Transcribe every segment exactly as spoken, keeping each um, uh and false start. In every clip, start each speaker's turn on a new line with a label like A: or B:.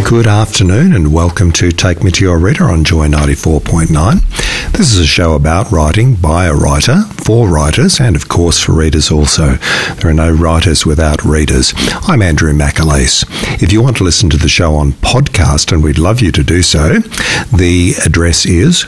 A: Good afternoon and welcome to Take Me to Your Reader on Joy ninety-four point nine. This is a show about writing by a writer, for writers, and of course for readers also. There are no writers without readers. I'm Andrew McAleese. If you want to listen to the show on podcast, and we'd love you to do so, the address is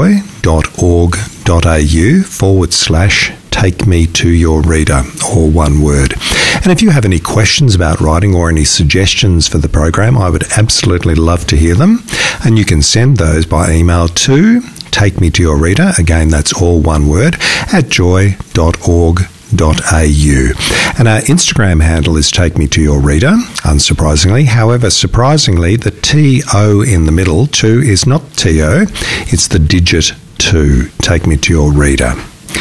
A: joy.org.au forward slash Take Me to Your Reader, or one word. And if you have any questions about writing or any suggestions for the program, I would absolutely love to hear them. And you can send those by email to Take Me to Your Reader, again that's all one word, at joy dot org dot a u. And our Instagram handle is Take Me to Your Reader, unsurprisingly. However, surprisingly, the T O in the middle, two, is not T O, it's the digit two, Take Me to Your Reader.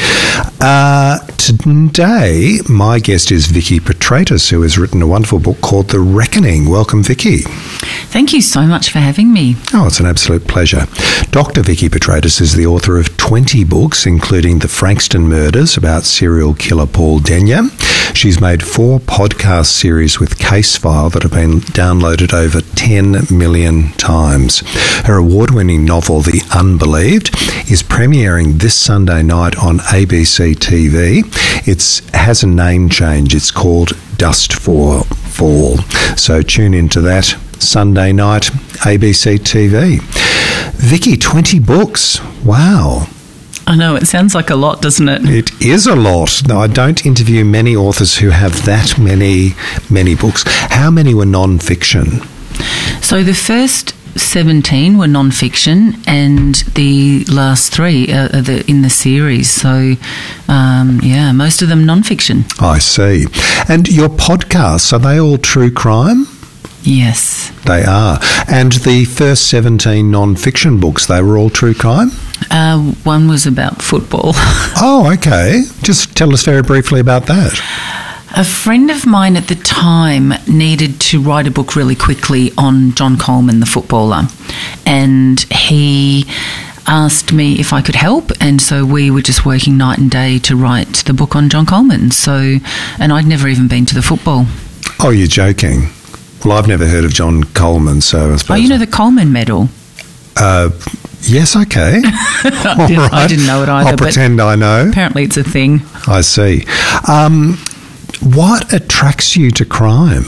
A: Uh, today, my guest is Vicky Petratus, who has written a wonderful book called The Reckoning. Welcome, Vicky.
B: Thank you so much for having me.
A: Oh, it's an absolute pleasure. Doctor Vicky Petratus is the author of twenty books, including The Frankston Murders about serial killer Paul Denyer. She's made four podcast series with Casefile that have been downloaded over ten million times. Her award-winning novel, The Unbelieved, is premiering this Sunday night on A B C T V. It has a name change. It's called Dust for Fall. So tune into that Sunday night, A B C T V. Vicky, twenty books. Wow.
B: I know, it sounds like a lot, doesn't it?
A: It is a lot. No, I don't interview many authors who have that many, many books. How many were non-fiction?
B: So the first seventeen were non-fiction, and the last three are the, in the series. So, um, yeah, most of them non-fiction.
A: I see. And your podcasts, are they all true crime?
B: Yes.
A: They are. And the first seventeen non-fiction books, they were all true crime?
B: Uh, one was about football.
A: Oh, okay. Just tell us very briefly about that.
B: A friend of mine at the time needed to write a book really quickly on John Coleman, the footballer, and he asked me if I could help, and so we were just working night and day to write the book on John Coleman. So, and I'd never even been to the football.
A: Oh, you're joking. Well, I've never heard of John Coleman, so I suppose...
B: Oh, you know the Coleman Medal?
A: Uh, yes, okay.
B: I, didn't,
A: right.
B: I didn't know it either.
A: I'll pretend I know.
B: Apparently it's a thing.
A: I see. Um, what attracts you to crime?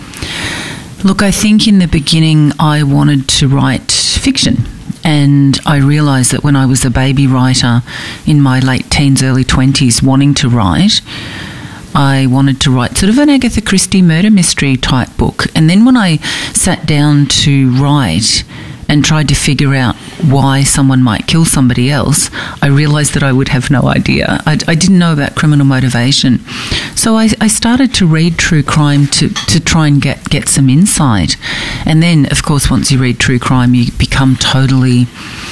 B: Look, I think in the beginning I wanted to write fiction. And I realised that when I was a baby writer in my late teens, early twenties, wanting to write... I wanted to write sort of an Agatha Christie murder mystery type book. And then when I sat down to write and tried to figure out why someone might kill somebody else, I realised that I would have no idea. I, I didn't know about criminal motivation. So I, I started to read true crime to, to try and get, get some insight. And then, of course, once you read true crime, you become totally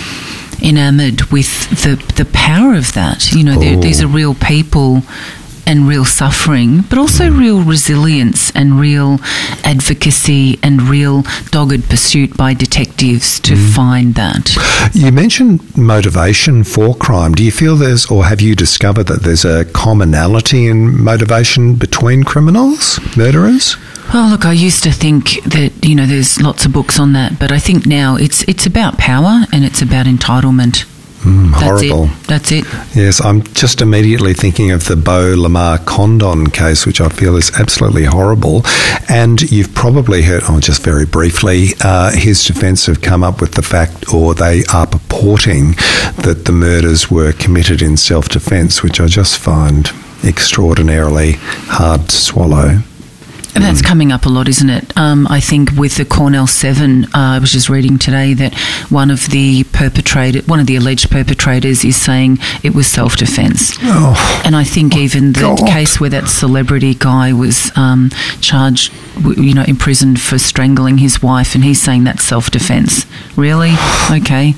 B: enamoured with the, the power of that. You know, these are real people and real suffering, but also real resilience and real advocacy and real dogged pursuit by detectives to mm. find that.
A: You mentioned motivation for crime. Do you feel there's, or have you discovered that there's a commonality in motivation between criminals, murderers?
B: Well, look, I used to think that, you know, there's lots of books on that, but I think now it's it's about power and it's about entitlement.
A: Mm,
B: That's
A: horrible.
B: It. That's it.
A: Yes, I'm just immediately thinking of the Beau Lamar Condon case, which I feel is absolutely horrible. And you've probably heard, oh, just very briefly, uh, his defence have come up with the fact, or they are purporting, that the murders were committed in self-defence, which I just find extraordinarily hard to swallow.
B: And that's coming up a lot, isn't it? Um, I think with the Cornell Seven, uh, I was just reading today that one of the perpetrator, one of the alleged perpetrators, is saying it was self-defence.
A: Oh,
B: and I think
A: oh
B: even the
A: God.
B: case where that celebrity guy was um, charged, you know, imprisoned for strangling his wife, and he's saying that's self-defence. Really? Okay.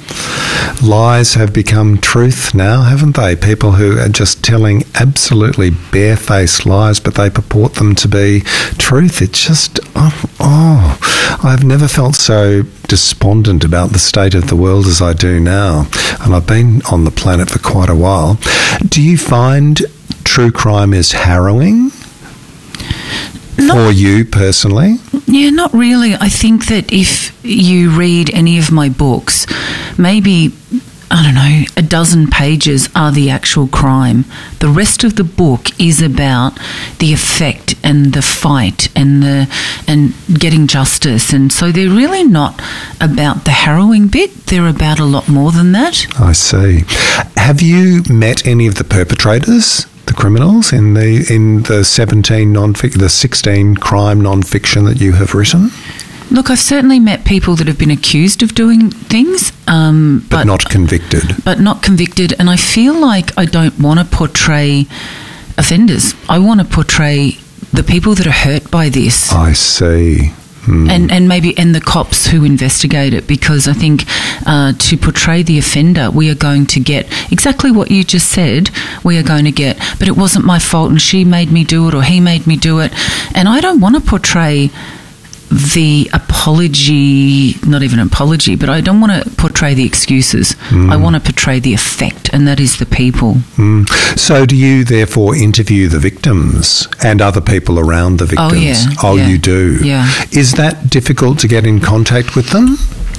A: Lies have become truth now, haven't they? People who are just telling absolutely barefaced lies, but they purport them to be truth. It's just, oh, oh, I've never felt so despondent about the state of the world as I do now. And I've been on the planet for quite a while. Do you find true crime is harrowing?
B: Not,
A: for you personally?
B: Yeah, not really. I think that if you read any of my books, maybe, I don't know, a dozen pages are the actual crime. The rest of the book is about the effect and the fight and the and getting justice. And so they're really not about the harrowing bit. They're about a lot more than that.
A: I see. Have you met any of the perpetrators, the criminals, in the in the seventeen non-fic- the sixteen crime non-fiction that you have written?
B: Look, I've certainly met people that have been accused of doing things. Um,
A: but,
B: but
A: not convicted.
B: But not convicted. And I feel like I don't want to portray offenders. I want to portray the people that are hurt by this.
A: I see. Mm.
B: And and maybe and the cops who investigate it, because I think uh, to portray the offender, we are going to get exactly what you just said. We are going to get, but it wasn't my fault, and she made me do it, or he made me do it. And I don't want to portray the apology, not even an apology, but I don't want to portray the excuses. Mm. I want to portray the effect, and that is the people.
A: Mm. So do you therefore interview the victims and other people around the victims?
B: Oh, yeah.
A: Oh,
B: yeah.
A: you do?
B: Yeah.
A: Is that difficult to get in contact with them?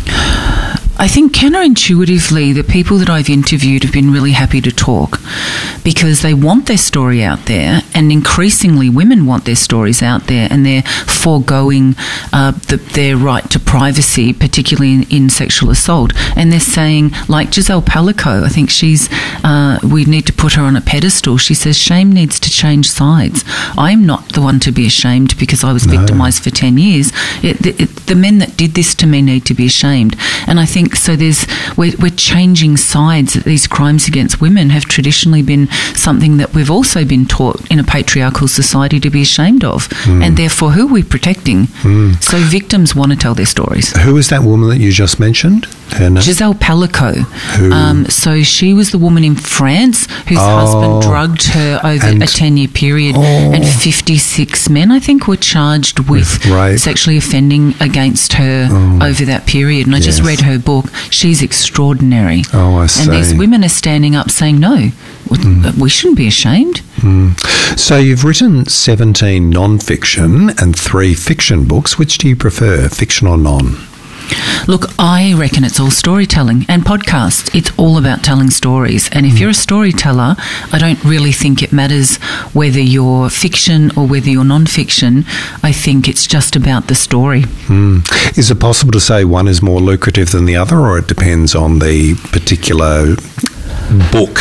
B: I think counterintuitively, the people that I've interviewed have been really happy to talk because they want their story out there, and increasingly women want their stories out there, and they're foregoing uh, the, their right to privacy, particularly in, in sexual assault. And they're saying, like Giselle Palico, I think she's, uh, we need to put her on a pedestal. She says, shame needs to change sides. I'm not the one to be ashamed because I was
A: No.
B: victimised for ten years. It, it, the men that did this to me need to be ashamed. And I think so there's we're, we're changing sides. That these crimes against women have traditionally been something that we've also been taught in a patriarchal society to be ashamed of, mm. and therefore who are we protecting? Mm. So victims want to tell their stories.
A: Who is that woman that you just mentioned? Her name?
B: Giselle Palico.
A: Who?
B: Um, so she was the woman in France whose
A: Oh.
B: husband drugged her over
A: And-
B: a ten-year period,
A: Oh.
B: and fifty-six men, I think, were charged with,
A: With rape.
B: sexually offending against her
A: Oh.
B: over that period. And I just
A: Yes.
B: read her book. She's extraordinary.
A: Oh, I see.
B: And these women are standing up saying, no,
A: Mm.
B: we shouldn't be ashamed.
A: Mm. So you've written seventeen non-fiction and three fiction books. Which do you prefer, fiction or non?
B: Look, I reckon it's all storytelling and podcasts. It's all about telling stories. And if you're a storyteller, I don't really think it matters whether you're fiction or whether you're non-fiction. I think it's just about the story.
A: Mm. Is it possible to say one is more lucrative than the other, or it depends on the particular book?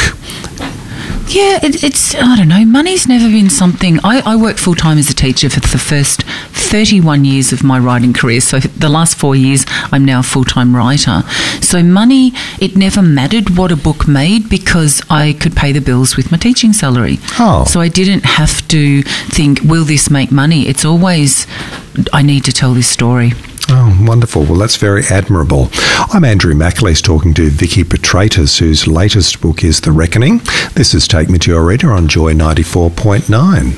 B: Yeah, it, it's, I don't know, money's never been something. I, I worked full-time as a teacher for the first thirty-one years of my writing career. So the last four years, I'm now a full-time writer. So money, it never mattered what a book made because I could pay the bills with my teaching salary.
A: Oh.
B: So I didn't have to think, will this make money? It's always, I need to tell this story.
A: Oh, wonderful. Well, that's very admirable. I'm Andrew McAleese talking to Vicky Petratus, whose latest book is The Reckoning. This is Take Me to Your Reader on Joy ninety-four point nine.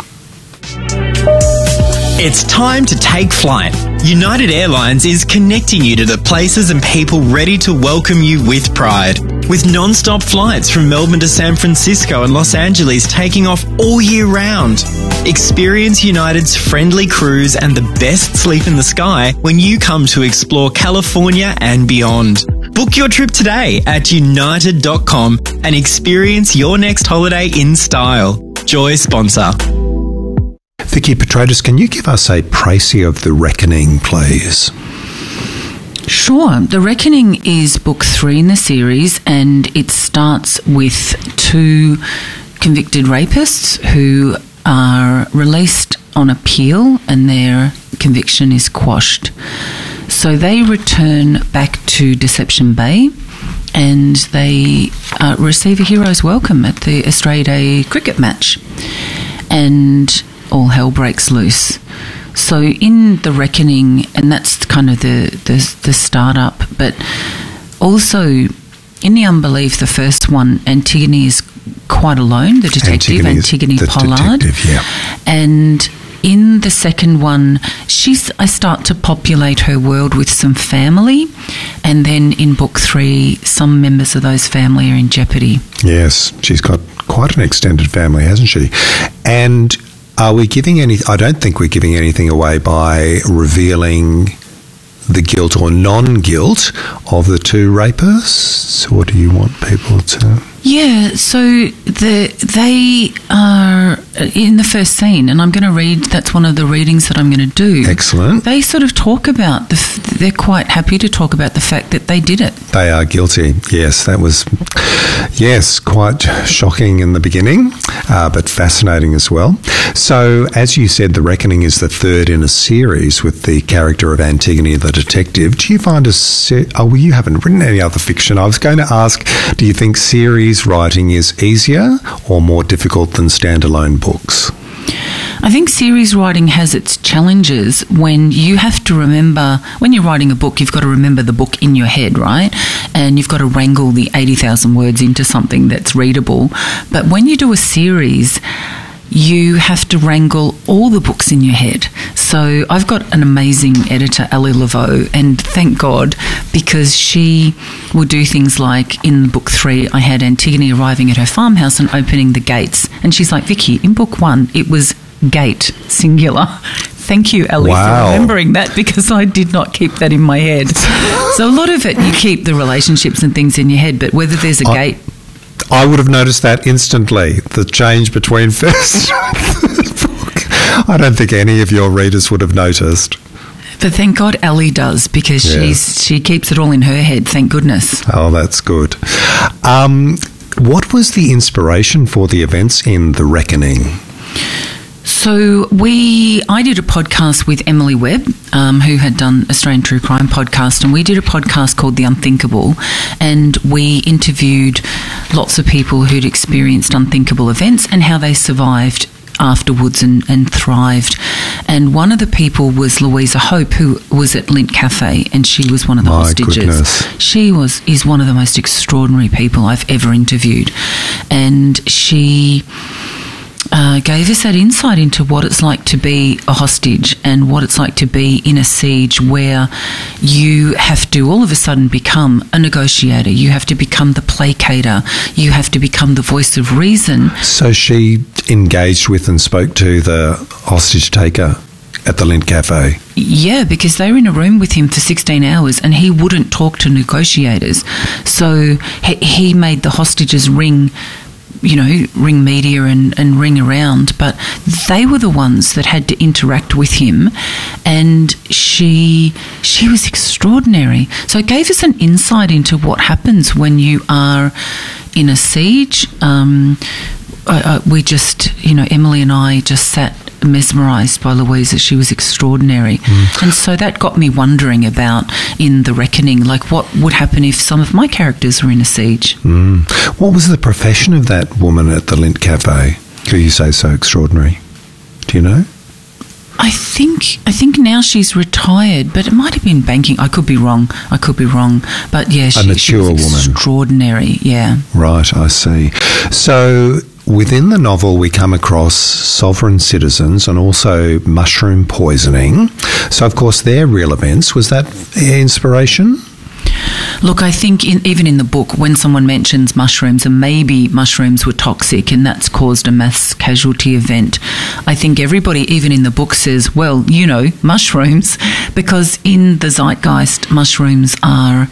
C: It's time to take flight. United Airlines is connecting you to the places and people ready to welcome you with pride. With non-stop flights from Melbourne to San Francisco and Los Angeles taking off all year round. Experience United's friendly crews and the best sleep in the sky when you come to explore California and beyond. Book your trip today at united dot com and experience your next holiday in style. Joy sponsor.
A: Vicky Petratus, can you give us a précis of The Reckoning, please?
B: Sure. The Reckoning is book three in the series, and it starts with two convicted rapists who are released on appeal and their conviction is quashed. So they return back to Deception Bay and they uh, receive a hero's welcome at the Australia Day cricket match. And all hell breaks loose. So in The Reckoning, and that's kind of the, the, the start-up, but also in The Unbelief, the first one, Antigone is quite alone, the detective,
A: Antigone,
B: Antigone
A: the
B: Pollard.
A: detective, yeah.
B: And in the second one, she's I start to populate her world with some family, and then in book three, some members of those family are in jeopardy.
A: Yes, she's got quite an extended family, hasn't she? And Are we giving any? I don't think we're giving anything away by revealing the guilt or non-guilt of the two rapists. Or do you want people to?
B: Yeah, so the, they are in the first scene, and I'm going to read, that's one of the readings that I'm going to do.
A: Excellent.
B: They sort of talk about, the, they're quite happy to talk about the fact that they did it.
A: They are guilty, yes. That was, yes, quite shocking in the beginning, uh, but fascinating as well. So, as you said, The Reckoning is the third in a series with the character of Antigone the detective. Do you find a... Se- oh, well, you haven't written any other fiction. I was going to ask, do you think series writing is easier or more difficult than standalone books?
B: I think series writing has its challenges when you have to remember, when you're writing a book, you've got to remember the book in your head, right? And you've got to wrangle the eighty thousand words into something that's readable. But when you do a series, you have to wrangle all the books in your head. So I've got an amazing editor, Ali Laveau, and thank God, because she will do things like in book three, I had Antigone arriving at her farmhouse and opening the gates. And she's like, Vicky, in book one, it was gate, singular. Thank you, Ali,
A: wow.
B: for remembering that, because I did not keep that in my head. So a lot of it, you keep the relationships and things in your head, but whether there's a
A: I-
B: gate...
A: I would have noticed that instantly, the change between first and third book. I don't think any of your readers would have noticed.
B: But thank God Ali does, because
A: Yeah.
B: she's she keeps it all in her head, thank goodness.
A: Oh, that's good. Um, what was the inspiration for the events in The Reckoning?
B: So we, I did a podcast with Emily Webb, um, who had done Australian True Crime podcast, and we did a podcast called The Unthinkable, and we interviewed lots of people who'd experienced unthinkable events and how they survived afterwards and, and thrived. And one of the people was Louisa Hope, who was at Lint Cafe, and she was one of the
A: My
B: hostages.
A: goodness.
B: She was is one of the most extraordinary people I've ever interviewed, and she Uh, gave us that insight into what it's like to be a hostage and what it's like to be in a siege where you have to all of a sudden become a negotiator. You have to become the placater. You have to become the voice of reason.
A: So she engaged with and spoke to the hostage taker at the Lint Cafe.
B: Yeah, because they were in a room with him for sixteen hours and he wouldn't talk to negotiators. So he, he made the hostages ring you know, ring media and, and ring around, but they were the ones that had to interact with him, and she she was extraordinary. So it gave us an insight into what happens when you are in a siege. Um, I, I, we just, you know, Emily and I just sat mesmerised by Louisa. She was extraordinary. Mm. And so that got me wondering about, in The Reckoning, like what would happen if some of my characters were in a siege.
A: Mm. What was the profession of that woman at the Lint Cafe, who you say so extraordinary? Do you know?
B: I think I think now she's retired, but it might have been banking. I could be wrong. I could be wrong. But yeah, she,
A: a mature
B: she was
A: woman.
B: Extraordinary, yeah.
A: Right, I see. So within the novel we come across sovereign citizens and also mushroom poisoning. So of course they're real events. Was that inspiration?
B: Look, I think in, even in the book, when someone mentions mushrooms and maybe mushrooms were toxic and that's caused a mass casualty event, I think everybody, even in the book, says, well, you know, mushrooms, because in the zeitgeist, mushrooms are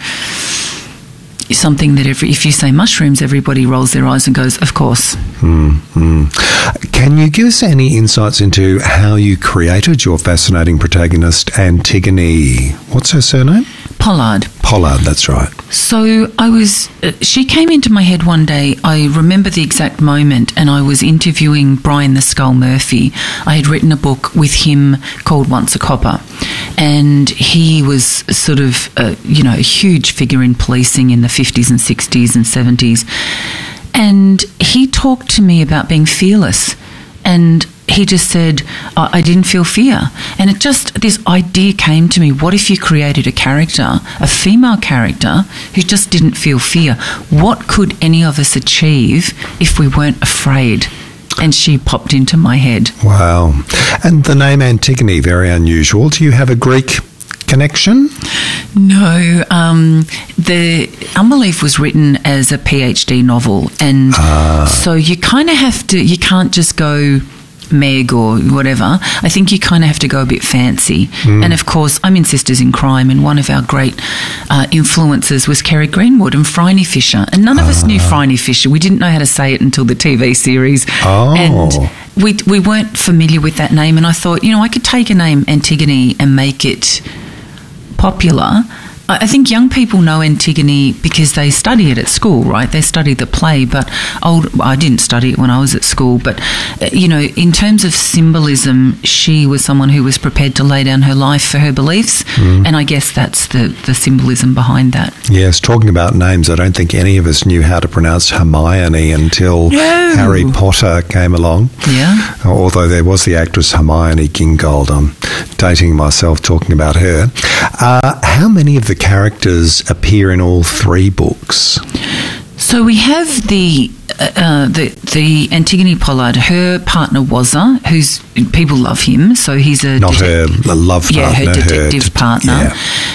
B: something that every, if you say mushrooms, everybody rolls their eyes and goes, of course.
A: Mm-hmm. Can you give us any insights into how you created your fascinating protagonist, Antigone? What's her surname?
B: Pollard.
A: Pollard, that's right.
B: So I was, uh, she came into my head one day. I remember the exact moment, and I was interviewing Brian the Skull Murphy. I had written a book with him called Once a Copper, and he was sort of, a, you know, a huge figure in policing in the fifties and sixties and seventies. And he talked to me about being fearless, and he just said, I, I didn't feel fear. And it just, this idea came to me, what if you created a character, a female character, who just didn't feel fear? What could any of us achieve if we weren't afraid? And she popped into my head.
A: Wow. And the name Antigone, very unusual. Do you have a Greek connection?
B: No. Um, the Unbelief was written as a PhD novel. And
A: ah.
B: so you kind of have to, you can't just go Meg or whatever. I think you kind of have to go a bit fancy. Mm. And of course, I'm in Sisters in Crime, and one of our great uh, influences was Kerry Greenwood and Phryne Fisher. And none of uh. us knew Phryne Fisher. We didn't know how to say it until the T V series.
A: Oh.
B: And we we weren't familiar with that name. And I thought, you know, I could take a name Antigone and make it popular. I think young people know Antigone because they study it at school, right? They study the play, but old, well, I didn't study it when I was at school. But, uh, you know, in terms of symbolism, she was someone who was prepared to lay down her life for her beliefs. Mm. And I guess that's the, the symbolism behind that.
A: Yes, talking about names, I don't think any of us knew how to pronounce Hermione until no. Harry Potter came along.
B: Yeah.
A: Although there was the actress Hermione Gingold. I'm dating myself talking about her. Uh, how many of the characters appear in all three books?
B: So we have the uh, the the Antigone Pollard. Her partner Wazza, who's people love him. So he's a
A: not detec- her love
B: yeah,
A: partner,
B: her detective
A: her,
B: partner.
A: Yeah.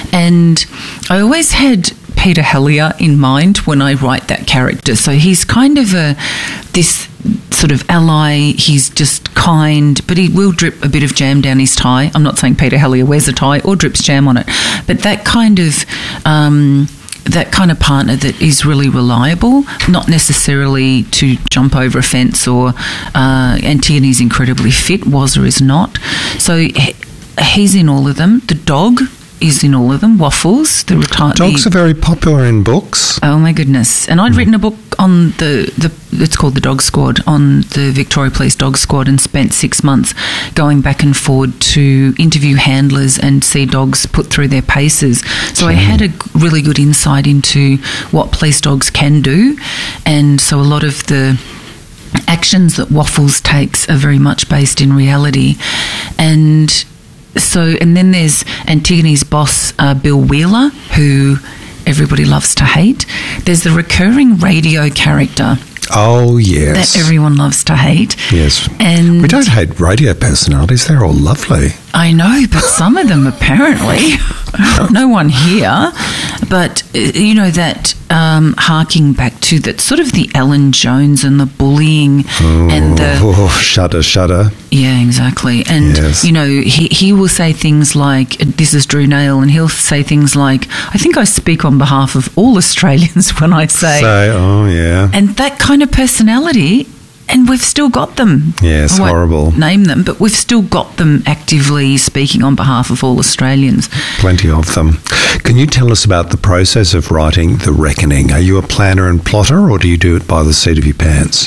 B: And I always had Peter Hellier in mind when I write that character. So he's kind of a this sort of ally. He's just kind, but he will drip a bit of jam down his tie. I'm not saying Peter Hellier wears a tie or drips jam on it, but that kind of um, that kind of partner that is really reliable, not necessarily to jump over a fence. Or uh, Antigone's incredibly fit. Wazza is not. So he, he's in all of them. The dog is in all of them. Waffles, the retired.
A: Dogs are very popular in books.
B: Oh my goodness! And I'd mm. written a book on the, the it's called The Dog Squad, on the Victoria Police Dog Squad, and spent six months going back and forward to interview handlers and see dogs put through their paces. So mm. I had a really good insight into what police dogs can do, and so a lot of the actions that Waffles takes are very much based in reality. And so, and then there's Antigone's boss, uh, Bill Wheeler, who everybody loves to hate. There's the recurring radio character.
A: Oh, yes.
B: That everyone loves to hate.
A: Yes.
B: And
A: we don't hate radio personalities. They're all lovely.
B: I know, but some of them apparently. No one here. But, you know, that um, harking back to that sort of the Ellen Jones and the bullying
A: oh,
B: and the...
A: Oh, shudder, shudder.
B: Yeah, exactly. And,
A: yes.
B: you know, he, he will say things like, this is Drew Nail, and he'll say things like, I think I speak on behalf of all Australians when I say...
A: Say, oh, yeah.
B: And that kind of personality... And we've still got them.
A: Yes,
B: I won't
A: horrible.
B: Name them, but we've still got them actively speaking on behalf of all Australians.
A: Plenty of them. Can you tell us about the process of writing The Reckoning? Are you a planner and plotter, or do you do it by the seat of your pants?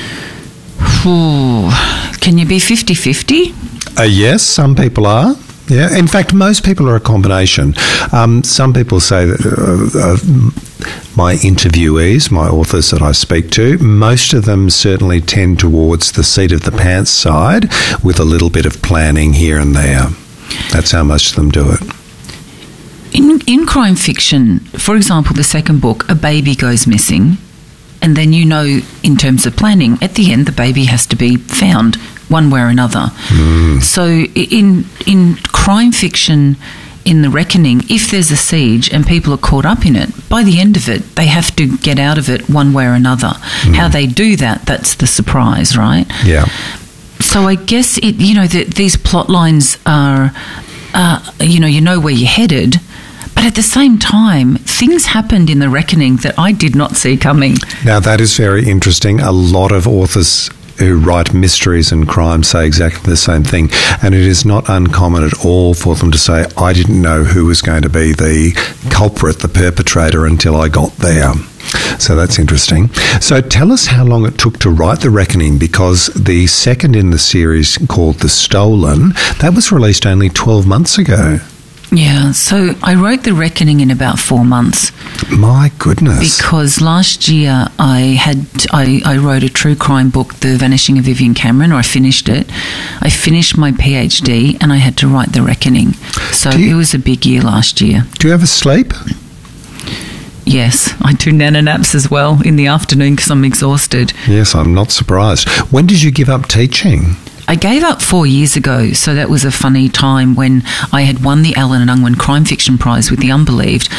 B: Ooh, can you be fifty-fifty?
A: Uh, yes, some people are. Yeah, in fact, most people are a combination. Um, some people say that uh, uh, my interviewees, my authors that I speak to, most of them certainly tend towards the seat of the pants side with a little bit of planning here and there. That's how most of them do it.
B: In, in crime fiction, for example, the second book, a baby goes missing, and then you know, in terms of planning, at the end the baby has to be found one way or another. Mm. So in in crime fiction, in The Reckoning, if there's a siege and people are caught up in it, by the end of it, they have to get out of it one way or another. Mm. How they do that, that's the surprise, right?
A: Yeah.
B: So I guess, it you know, the, these plot lines are, uh, you know, you know where you're headed, but at the same time, things happened in The Reckoning that I did not see coming.
A: Now, that is very interesting. A lot of authors who write mysteries and crime say exactly the same thing, and it is not uncommon at all for them to say, I didn't know who was going to be the culprit, the perpetrator, until I got there. So that's interesting. So tell us how long it took to write The Reckoning, because the second in the series, called The Stolen, that was released only twelve months ago.
B: Yeah, so I wrote The Reckoning in about four months.
A: My goodness.
B: Because last year I had I, I wrote a true crime book, The Vanishing of Vivian Cameron, or I finished it. I finished my PhD and I had to write The Reckoning. So you, it was a big year last year.
A: Do you ever sleep?
B: Yes, I do nana naps as well in the afternoon because I'm exhausted.
A: Yes, I'm not surprised. When did you give up teaching?
B: I gave up four years ago, so that was a funny time when I had won the Allen and Unwin Crime Fiction Prize with The Unbelieved,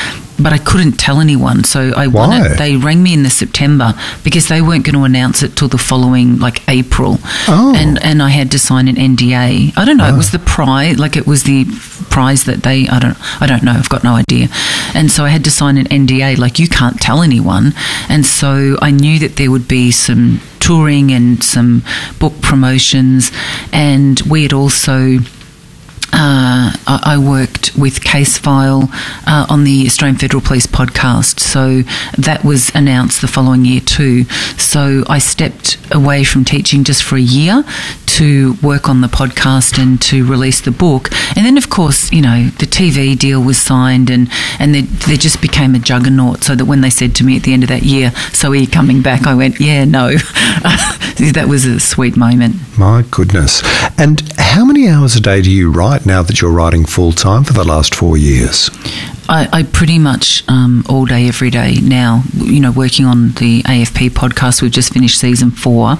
B: but I couldn't tell anyone. So I
A: Why?
B: wanted, they rang me in the September because they weren't going to announce it till the following, like April.
A: Oh.
B: And and I had to sign an N D A. I don't know.
A: Oh.
B: It was the prize, like it was the prize that they. I don't. I don't know. I've got no idea. And so I had to sign an N D A. Like you can't tell anyone. And so I knew that there would be some touring and some book promotions, and we had also. Uh, I worked with Casefile uh, on the Australian Federal Police podcast, so that was announced the following year too. So I stepped away from teaching just for a year to work on the podcast and to release the book. And then, of course, you know, the T V deal was signed, and, and there, there just became a juggernaut, so that when they said to me at the end of that year, "So are you coming back?" I went, "Yeah, no." That was a sweet moment.
A: My goodness. And how many hours a day do you write now that you're writing full-time for the last four years?
B: I, I pretty much um, all day, every day now, you know, working on the A F P podcast. We've just finished season four.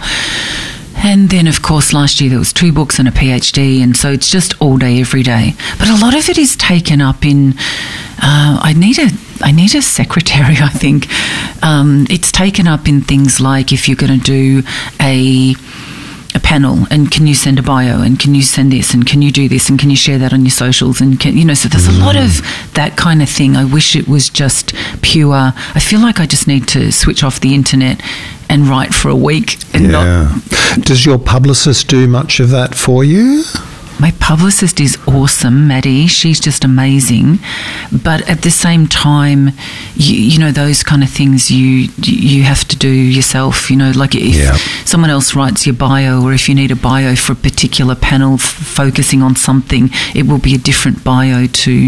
B: And then, of course, last year there was two books and a PhD, and so it's just all day, every day. But a lot of it is taken up in. Uh, I need a. I need a secretary. I think um, it's taken up in things like if you're going to do a. a panel, and can you send a bio, and can you send this, and can you do this, and can you share that on your socials, and can, you know, so there's a lot of that kind of thing. I wish it was just pure. I feel like I just need to switch off the internet and write for a week. And
A: Yeah.
B: not,
A: Does your publicist do much of that for you?
B: my publicist is awesome, Maddie. She's just amazing. But at the same time, you, you know, those kind of things you you have to do yourself. You know, like if
A: Yeah.
B: someone else writes your bio, or if you need a bio for a particular panel f- focusing on something, it will be a different bio to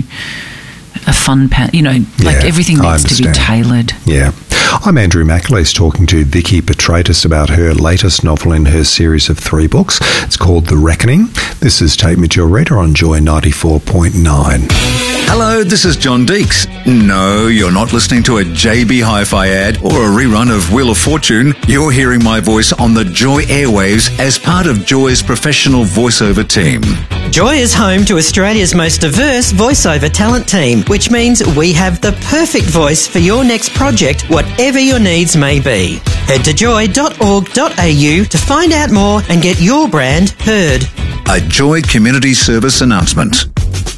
B: a fun panel. You know, like
A: Yeah,
B: everything
A: I
B: needs to be
A: understand.
B: tailored.
A: Yeah. I'm Andrew McAleese talking to Vicky Petratus about her latest novel in her series of three books. It's called The Reckoning. This is Take Me to Your Reader on Joy ninety-four point nine.
D: Hello, this is John Deeks. No, you're not listening to a J B Hi-Fi ad or a rerun of Wheel of Fortune. You're hearing my voice on the Joy airwaves as part of Joy's professional voiceover team.
E: Joy is home to Australia's most diverse voiceover talent team, which means we have the perfect voice for your next project, whatever your needs may be. Head to joy dot org dot a u to find out more and get your brand heard.
D: A Joy Community Service announcement.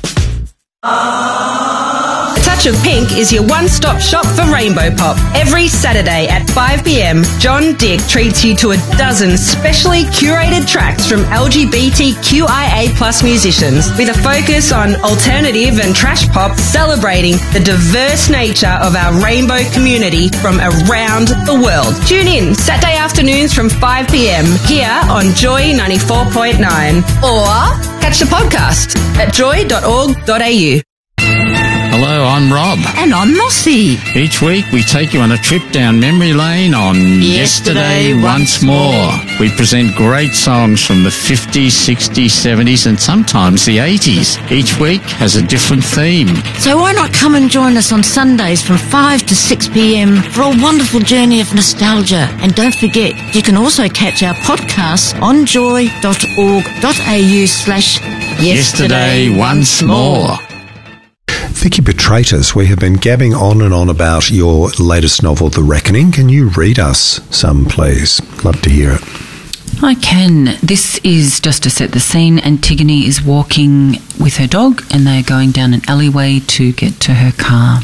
F: A Touch of Pink is your one-stop shop for Rainbow Pop. Every Saturday at five p.m, John Dick treats you to a dozen specially curated tracks from L G B T Q I A plus musicians with a focus on alternative and trash pop, celebrating the diverse nature of our rainbow community from around the world. Tune in Saturday afternoons from five p.m. here on Joy ninety-four point nine, or catch the podcast at joy dot org dot a u.
G: Hello, I'm Rob.
H: And I'm Mossy.
G: Each week we take you on a trip down memory lane on Yesterday,
H: Yesterday
G: Once
H: Once
G: More. We present great songs from the fifties, sixties, seventies and sometimes the eighties. Each week has a different theme.
H: So why not come and join us on Sundays from five to six p.m. for a wonderful journey of nostalgia. And don't forget, you can also catch our podcasts on joy dot org dot a u slash
G: Yesterday, Once More.
A: Vicky Petratus, we have been gabbing on and on about your latest novel, The Reckoning. Can you read us some, please? Love to hear it.
B: I can. This is just to set the scene. Antigone is walking with her dog, and they are going down an alleyway to get to her car.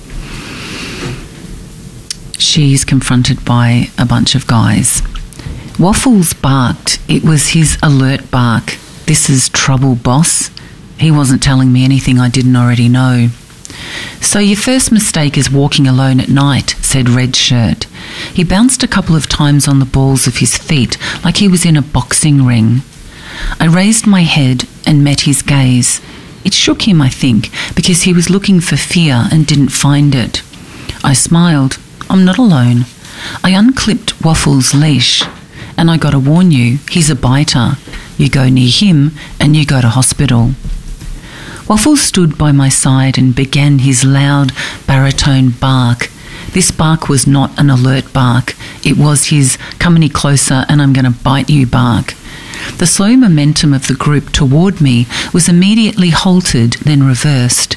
B: She's confronted by a bunch of guys. Waffles barked. It was his alert bark. This is trouble, boss. He wasn't telling me anything I didn't already know. So your first mistake is walking alone at night, said Red Shirt. He bounced a couple of times on the balls of his feet like he was in a boxing ring. I raised my head and met his gaze. It shook him, I think, because he was looking for fear and didn't find it. I smiled. I'm not alone. I unclipped Waffles' leash. And I gotta warn you, he's a biter. You go near him and you go to hospital. Waffles stood by my side and began his loud baritone bark. This bark was not an alert bark. It was his come any closer and I'm going to bite you bark. The slow momentum of the group toward me was immediately halted, then reversed.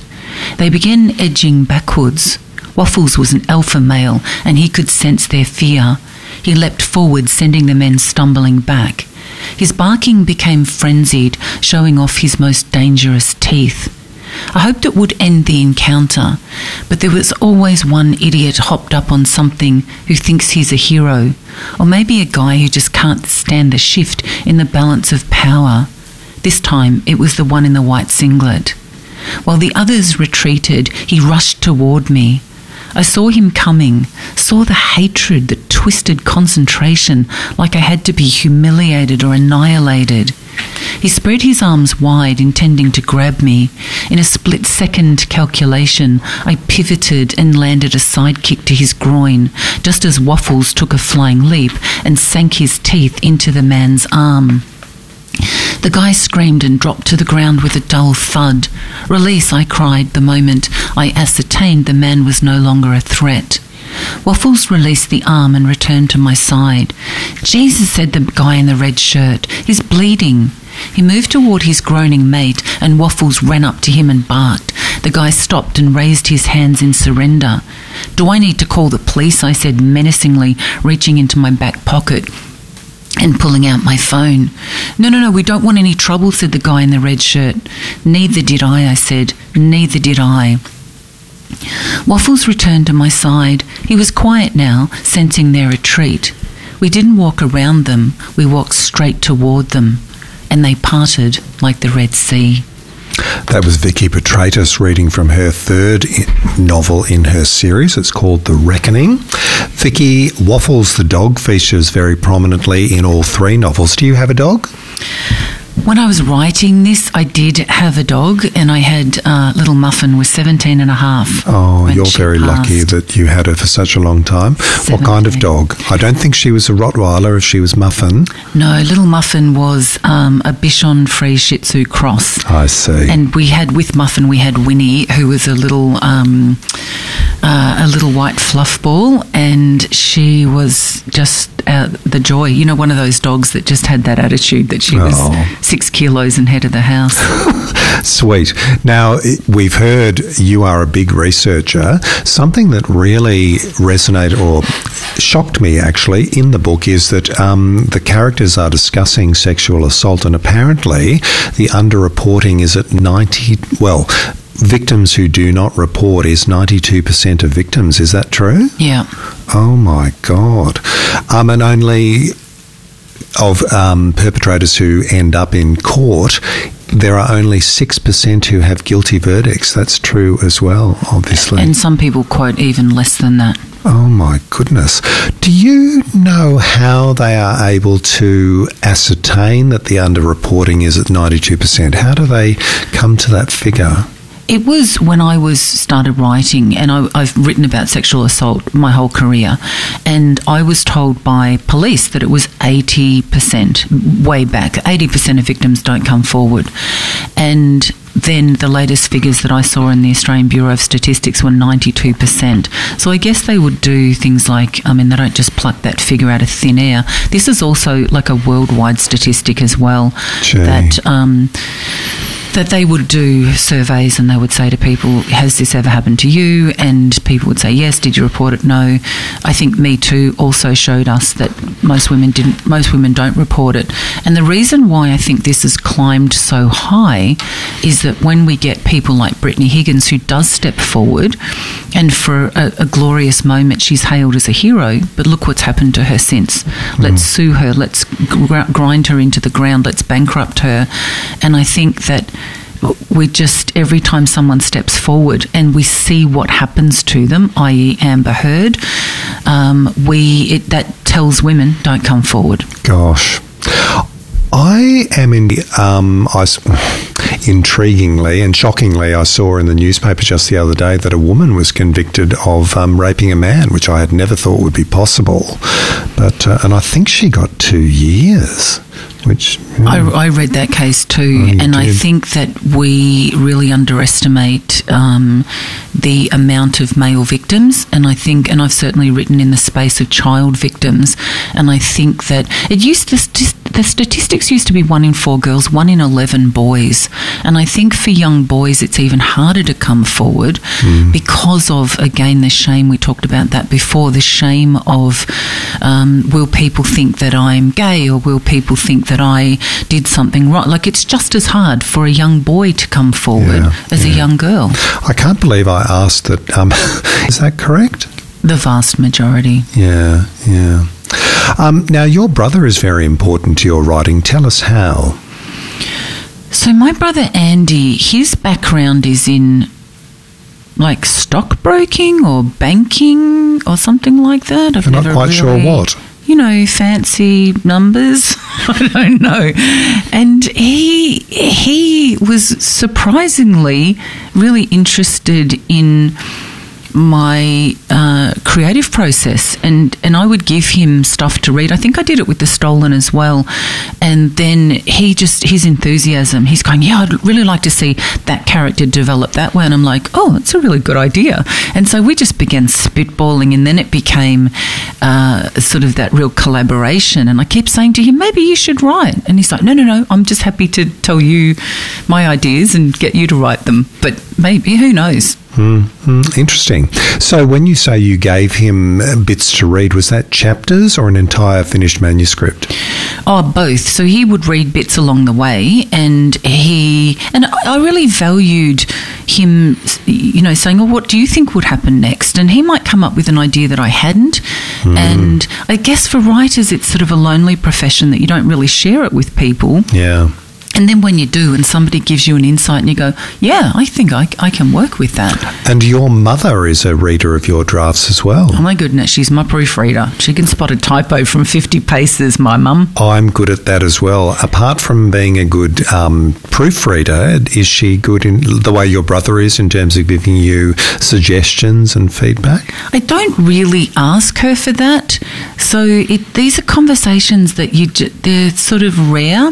B: They began edging backwards. Waffles was an alpha male, and he could sense their fear. He leapt forward, sending the men stumbling back. His barking became frenzied, showing off his most dangerous teeth. I hoped it would end the encounter, but there was always one idiot hopped up on something who thinks he's a hero, or maybe a guy who just can't stand the shift in the balance of power. This time it was the one in the white singlet. While the others retreated, he rushed toward me. I saw him coming, saw the hatred, the twisted concentration, like I had to be humiliated or annihilated. He spread his arms wide, intending to grab me. In a split-second calculation, I pivoted and landed a sidekick to his groin, just as Waffles took a flying leap and sank his teeth into the man's arm. The guy screamed and dropped to the ground with a dull thud. "Release," I cried the moment I ascertained the man was no longer a threat. Waffles released the arm and returned to my side. "Jesus," said the guy in the red shirt. "He's bleeding." He moved toward his groaning mate, and Waffles ran up to him and barked. The guy stopped and raised his hands in surrender. "Do I need to call the police?" I said menacingly, reaching into my back pocket and pulling out my phone. No, no, no, we don't want any trouble," said the guy in the red shirt. "Neither did I," I said. "Neither did I." Waffles returned to my side. He was quiet now, sensing their retreat. We didn't walk around them, we walked straight toward them, and they parted like the Red Sea.
A: That was Vicky Petratus reading from her third novel in her series. It's called The Reckoning. Vicky, Waffles the dog features very prominently in all three novels. Do you have a dog?
B: When I was writing this, I did have a dog, and I had uh, little Muffin was seventeen and a half.
A: Oh, you're
B: she
A: very
B: passed.
A: lucky that you had her for such a long time.
B: seventeen.
A: What kind of dog? I don't think she was a Rottweiler if she was Muffin.
B: No, little Muffin was um, a Bichon Free Shih Tzu cross.
A: I see.
B: And we had, with Muffin, we had Winnie, who was a little... Um, Uh, a little white fluff ball, and she was just uh, the joy. You know, one of those dogs that just had that attitude that she was
A: Oh.
B: six kilos and head of the house.
A: Sweet. Now, we've heard you are a big researcher. Something that really resonated or shocked me, actually, in the book is that um, the characters are discussing sexual assault, and apparently the underreporting is at ninety... Well, victims who do not report is ninety-two percent of victims. Is that true?
B: Yeah.
A: Oh, my God. Um, and only of um, perpetrators who end up in court, there are only six percent who have guilty verdicts. That's true as well, obviously.
B: And some people quote even less than that.
A: Oh, my goodness. Do you know how they are able to ascertain that the underreporting is at ninety-two percent? How do they come to that figure?
B: It was when I was started writing, and I, I've written about sexual assault my whole career, and I was told by police that it was eighty percent, way back. eighty percent of victims don't come forward. And then the latest figures that I saw in the Australian Bureau of Statistics were ninety-two percent. So I guess they would do things like, I mean, they don't just pluck that figure out of thin air. This is also like a worldwide statistic as well.
A: Gee.
B: That... Um, that they would do surveys and they would say to people, has this ever happened to you? And people would say, yes. Did you report it? No. I think Me Too also showed us that most women didn't, most women don't report it. And the reason why I think this has climbed so high is that when we get people like Brittany Higgins, who does step forward, and for a, a glorious moment she's hailed as a hero, but look what's happened to her since. Let's mm. sue her, let's gr- grind her into the ground, let's bankrupt her. And I think that we just, every time someone steps forward and we see what happens to them, that is. Amber Heard, um, we it, that tells women, don't come forward.
A: Gosh. I am in, um, I, intriguingly and shockingly, I saw in the newspaper just the other day that a woman was convicted of um, raping a man, which I had never thought would be possible. But uh, and I think she got two years. Which mm,
B: I, I read that case too,
A: oh,
B: and
A: did.
B: I think that we really underestimate um, the amount of male victims, and I think, and I've certainly written in the space of child victims, and I think that it used to just the statistics used to be one in four girls, one in eleven boys. And I think for young boys, it's even harder to come forward mm. because of, again, the shame. We talked about that before, the shame of um, will people think that I'm gay, or will people think that I did something wrong? Like, it's just as hard for a young boy to come forward yeah, as yeah. a young girl.
A: I can't believe I asked that. Um, is that correct?
B: The vast majority.
A: Yeah, yeah. Um, now, your brother is very important to your writing. Tell us how.
B: So my brother Andy, his background is in like stockbroking or banking or something like that. I've
A: You're
B: never
A: not quite
B: really,
A: sure what.
B: You know, fancy numbers. I don't know. And he he was surprisingly really interested in my uh, creative process, and, and I would give him stuff to read. I think I did it with The Stolen as well. And then he just, his enthusiasm, he's going, yeah, I'd really like to see that character develop that way. And I'm like, oh, that's a really good idea. And so we just began spitballing, and then it became uh, sort of that real collaboration. And I kept saying to him, maybe you should write. And he's like, no, no, no, I'm just happy to tell you my ideas and get you to write them. But maybe, who knows?
A: Mm-hmm. Interesting. So when you say you gave him bits to read, was that chapters or an entire finished manuscript?
B: Oh, both. So he would read bits along the way, and he and I really valued him, you know, saying, oh, what do you think would happen next? And he might come up with an idea that I hadn't. Mm. And I guess for writers, it's sort of a lonely profession that you don't really share it with people.
A: Yeah.
B: And then when you do, and somebody gives you an insight and you go, yeah, I think I, I can work with that.
A: And your mother is a reader of your drafts as well.
B: Oh, my goodness, she's my proofreader. She can spot a typo from fifty paces, my mum.
A: I'm good at that as well. Apart from being a good um, proofreader, is she good in the way your brother is in terms of giving you suggestions and feedback?
B: I don't really ask her for that. So it, these are conversations that you they're sort of rare.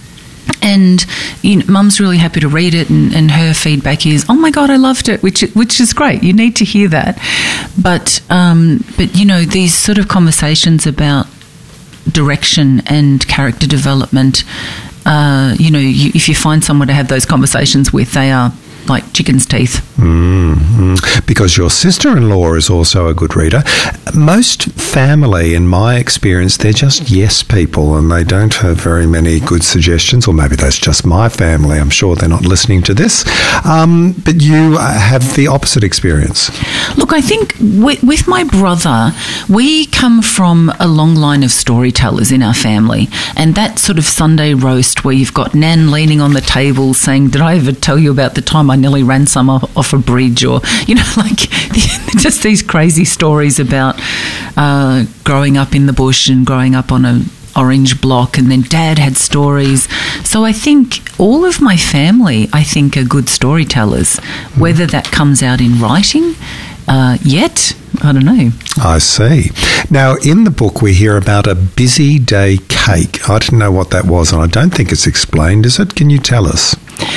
B: And you know, Mum's really happy to read it, and, and her feedback is, "Oh my God, I loved it," which which is great. You need to hear that. But um, but you know, these sort of conversations about direction and character development. Uh, you know, you, if you find someone to have those conversations with, they are like chicken's teeth.
A: Mm-hmm. Because your sister-in-law is also a good reader. Most family, in my experience, they're just yes people, and they don't have very many good suggestions, or maybe that's just my family. I'm sure they're not listening to this. Um, but you have the opposite experience.
B: Look, I think with, with my brother, we come from a long line of storytellers in our family, and that sort of Sunday roast where you've got Nan leaning on the table saying, did I ever tell you about the time I nearly ran some off, off a bridge, or, you know, like just these crazy stories about uh, growing up in the bush and growing up on a orange block, and then Dad had stories. So I think all of my family, I think, are good storytellers. Whether that comes out in writing uh, yet, I don't know.
A: I see. Now, in the book, we hear about a busy day cake. I didn't know what that was, and I don't think it's explained, is it? Can you tell us?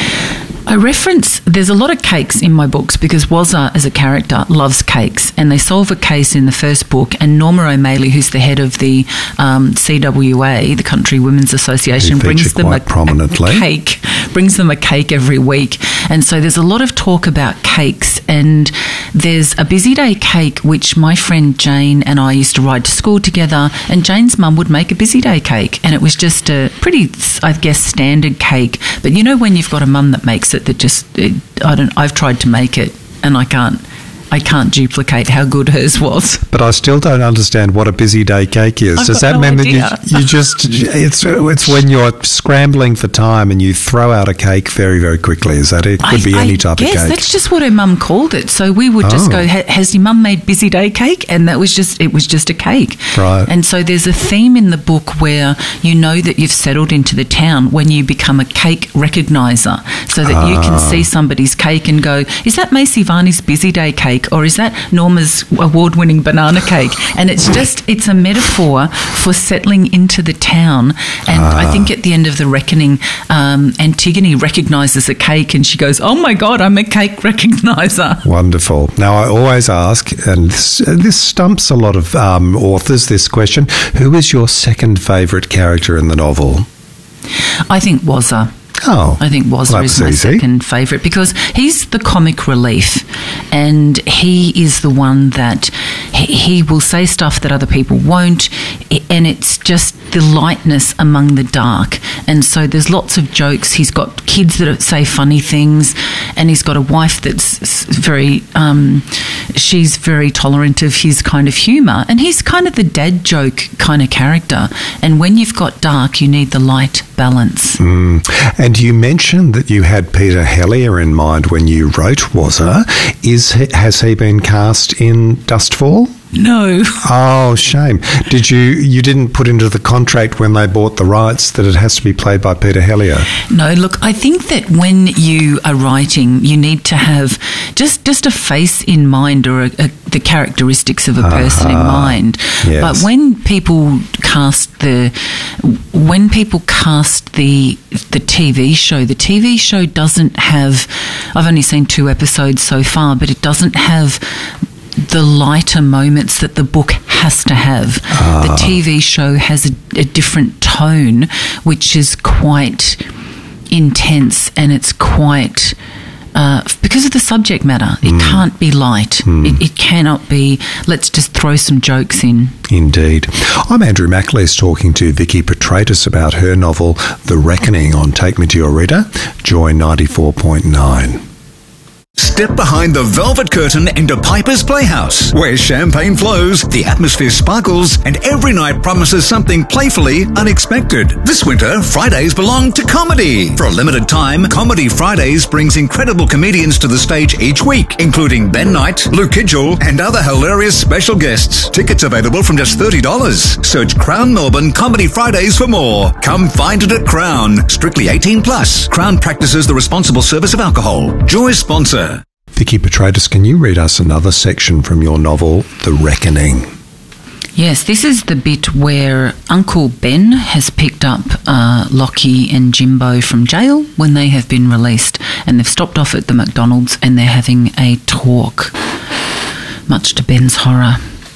B: I reference, there's a lot of cakes in my books because Wazza as a character loves cakes, and they solve a case in the first book, and Norma O'Malley, who's the head of the um, C W A, the Country Women's Association, brings them a, a cake, brings them a cake every week. And so there's a lot of talk about cakes, and there's a busy day cake which my friend Jane and I used to ride to school together, and Jane's mum would make a busy day cake, and it was just a pretty, I guess, standard cake. But you know when you've got a mum that makes it that just it, I don't I've tried to make it and I can't I can't duplicate how good hers was.
A: But I still don't understand what a busy day cake is.
B: I've
A: Does that
B: no
A: mean
B: idea.
A: that you, you just it's it's when you're scrambling for time and you throw out a cake very very quickly? Is that it? Could
B: I,
A: be any
B: I
A: type
B: guess
A: of cake.
B: That's just what her mum called it. So we would just
A: Oh.
B: go, "Has your mum made busy day cake?" And that was just it was just a cake.
A: Right.
B: And so there's a theme in the book where you know that you've settled into the town when you become a cake recogniser, so that you can
A: Ah.
B: see somebody's cake and go, "Is that Macy Varney's busy day cake?" cake, or is that Norma's award-winning banana cake? And it's just, it's a metaphor for settling into the town. And ah. I think at the end of The Reckoning, um, Antigone recognises a cake and she goes, oh my God, I'm a cake recogniser.
A: Wonderful. Now, I always ask, and this, this stumps a lot of um, authors, this question, who is your second favourite character in the novel?
B: I think Wazza.
A: Oh,
B: I think Wazza
A: well,
B: is my
A: easy.
B: second favourite because he's the comic relief, and he is the one that he, he will say stuff that other people won't, and it's just the lightness among the dark. And so there's lots of jokes. He's got kids that say funny things, and he's got a wife that's very, um, she's very tolerant of his kind of humour, and he's kind of the dad joke kind of character. And when you've got dark, you need the light balance.
A: Mm. And you mentioned that you had Peter Hellier in mind when you wrote Wazza. Is he, has he been cast in Dustfall?
B: No.
A: Oh, shame. Did you, you didn't put into the contract when they bought the rights that it has to be played by Peter Hellier?
B: No, look, I think that when you are writing, you need to have just, just a face in mind, or a, a, the characteristics of a person uh-huh. in mind.
A: Yes.
B: But when people cast the, when people cast the, the T V show, the T V show doesn't have, I've only seen two episodes so far, but it doesn't have the lighter moments that the book has to have. Ah. The T V show has a, a different tone, which is quite intense, and it's quite... Uh, because of the subject matter, it mm. can't be light. Mm. It, it cannot be, let's just throw some jokes in.
A: Indeed. I'm Andrew McAleese talking to Vicky Petratus about her novel The Reckoning on Take Me to Your Reader, Joy ninety-four point nine.
D: Step behind the velvet curtain into Piper's Playhouse, where champagne flows, the atmosphere sparkles, and every night promises something playfully unexpected. This winter, Fridays belong to comedy. For a limited time, Comedy Fridays brings incredible comedians to the stage each week, including Ben Knight, Lou Kidgel, and other hilarious special guests. Tickets available from just thirty dollars. Search Crown Melbourne Comedy Fridays for more. Come find it at Crown. Strictly eighteen plus. Crown practices the responsible service of alcohol. Joy sponsor.
A: Vicky Petratus, can you read us another section from your novel, The Reckoning?
B: Yes, this is the bit where Uncle Ben has picked up uh, Lockie and Jimbo from jail when they have been released, and they've stopped off at the McDonald's and they're having a talk, much to Ben's horror.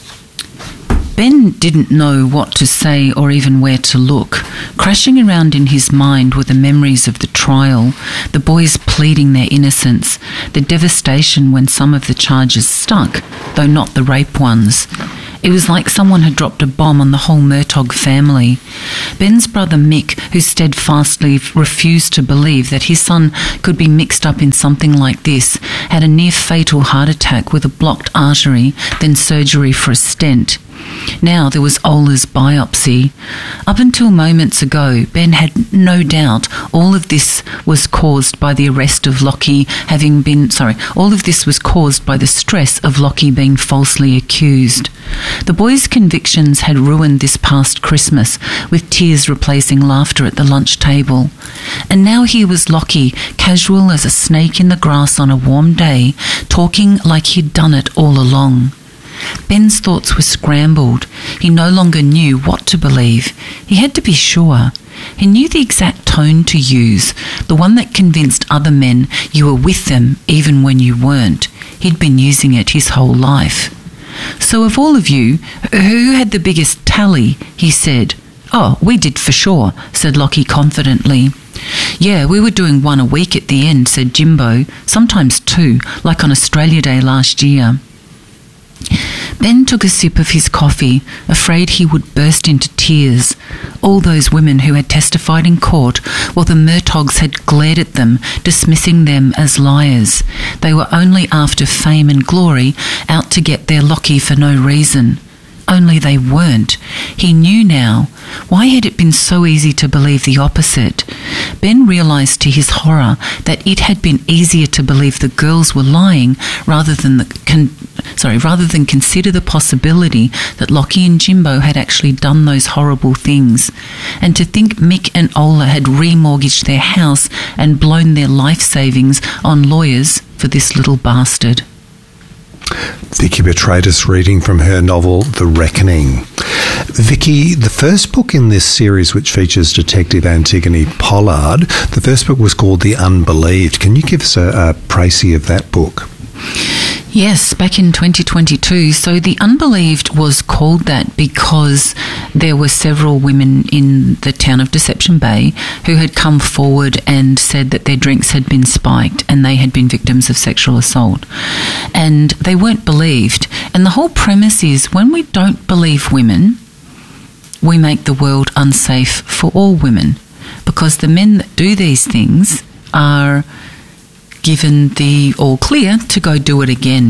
B: Ben didn't know what to say or even where to look. Crashing around in his mind were the memories of the trial, the boys pleading their innocence, the devastation when some of the charges stuck, though not the rape ones. It was like someone had dropped a bomb on the whole Murtagh family. Ben's brother Mick, who steadfastly refused to believe that his son could be mixed up in something like this, had a near-fatal heart attack with a blocked artery, then surgery for a stent. Now there was Ola's biopsy. Up until moments ago, Ben had no doubt all of this was caused by the arrest of Lockie having been, sorry, all of this was caused by the stress of Lockie being falsely accused. The boys' convictions had ruined this past Christmas, with tears replacing laughter at the lunch table. And now here was Lockie, casual as a snake in the grass on a warm day, talking like he'd done it all along. Ben's thoughts were scrambled. He no longer knew what to believe. He had to be sure. He knew the exact tone to use, the one that convinced other men you were with them even when you weren't. He'd been using it his whole life. So of all of you, who had the biggest tally? He said. Oh, we did for sure, said Lockie confidently. Yeah, we were doing one a week at the end, said Jimbo. Sometimes two, like on Australia Day last year. Ben took a sip of his coffee, afraid he would burst into tears. All those women who had testified in court, while the Murtaghs had glared at them, dismissing them as liars. They were only after fame and glory, out to get their Lockie for no reason. Only they weren't. He knew now. Why had it been so easy to believe the opposite? Ben realised to his horror that it had been easier to believe the girls were lying rather than the con- sorry, rather than consider the possibility that Lockie and Jimbo had actually done those horrible things, and to think Mick and Ola had remortgaged their house and blown their life savings on lawyers for this little bastard.
A: Vicky Petratus reading from her novel The Reckoning. Vicky, the first book in this series, which features Detective Antigone Pollard, the first book was called The Unbelieved. Can you give us a, a précis of that book?
B: Yes, back in twenty twenty-two. So The Unbelieved was called that because there were several women in the town of Deception Bay who had come forward and said that their drinks had been spiked and they had been victims of sexual assault. And they weren't believed. And the whole premise is when we don't believe women, we make the world unsafe for all women, because the men that do these things are given the all clear to go do it again.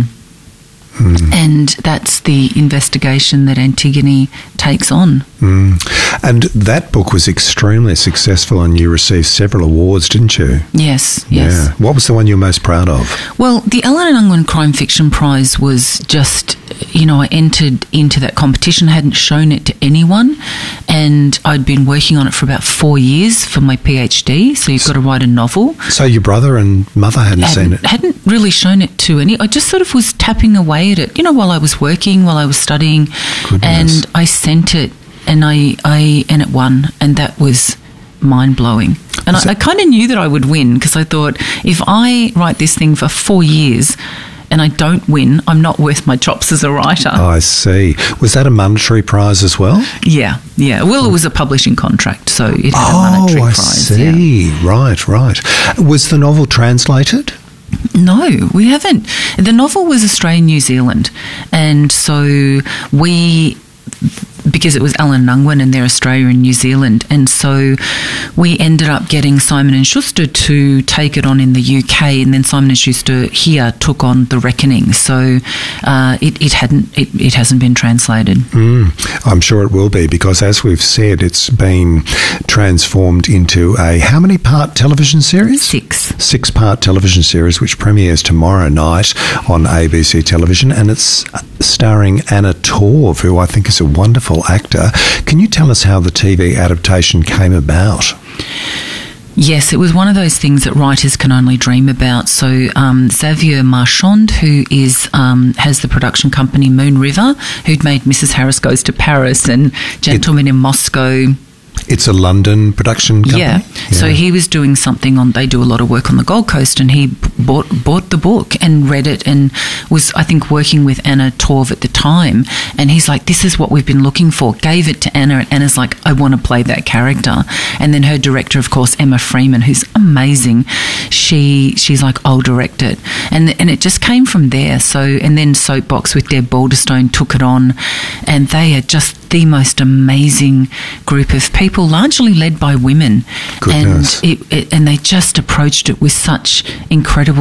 B: Mm. And that's the investigation that Antigone takes on.
A: Mm. And that book was extremely successful and you received several awards, didn't you?
B: Yes, yes.
A: Yeah. What was the one you're most proud of?
B: Well, the Allen and Unwin Crime Fiction Prize was just, you know, I entered into that competition, hadn't shown it to anyone, and I'd been working on it for about four years for my PhD, so you've got to write a novel.
A: So your brother and mother hadn't,
B: hadn't
A: seen it?
B: Hadn't really shown it to any. I just sort of was tapping away at it, you know, while I was working, while I was studying.
A: Goodness.
B: And I sent it, and I, I and it won, and that was mind-blowing. And I, I kind of knew that I would win, because I thought, if I write this thing for four years and I don't win, I'm not worth my chops as a writer.
A: Oh, I see. Was that a monetary prize as well?
B: Yeah, yeah. Well, it was a publishing contract, so it had
A: oh,
B: a monetary
A: I
B: prize.
A: Oh, I see.
B: Yeah.
A: Right, right. Was the novel translated?
B: No, we haven't. The novel was Australian-New Zealand, and so we... because it was Allen and Unwin and they're Australia and New Zealand, and so we ended up getting Simon and Schuster to take it on in the U K, and then Simon and Schuster here took on The Reckoning. So uh, it, it hadn't it, it hasn't been translated.
A: Mm, I'm sure it will be, because as we've said, it's been transformed into a how many part television series?
B: Six.
A: Six part television series, which premieres tomorrow night on A B C television, and it's starring Anna Torv, who I think is a wonderful actor. Can you tell us how the T V adaptation came about?
B: Yes, it was one of those things that writers can only dream about. So um, Xavier Marchand, who is um, has the production company Moon River, who'd made Missus Harris Goes to Paris and Gentlemen it, in Moscow.
A: It's a London production company?
B: Yeah. yeah. So he was doing something on, they do a lot of work on the Gold Coast, and he bought bought the book and read it, and was, I think, working with Anna Torv at the time. And he's like, this is what we've been looking for. Gave it to Anna, and Anna's like, I want to play that character. And then her director, of course, Emma Freeman, who's amazing, she she's like, I'll direct it. And and it just came from there. So, and then Soapbox with Deb Balderstone took it on, and they are just the most amazing group of people, largely led by women.
A: Goodness.
B: And it, it, and they just approached it with such incredible